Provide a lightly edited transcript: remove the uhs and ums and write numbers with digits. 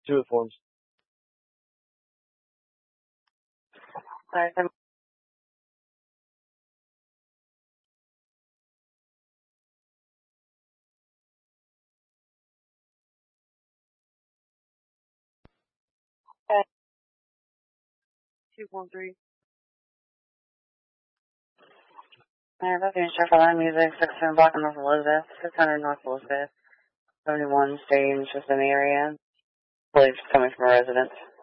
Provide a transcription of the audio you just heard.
Two of the forms. Sorry, 213. I have a future for line music, 16 block in North Elizabeth, 600 North Elizabeth, 71 stadiums just in the area. I believe it's coming from a residence.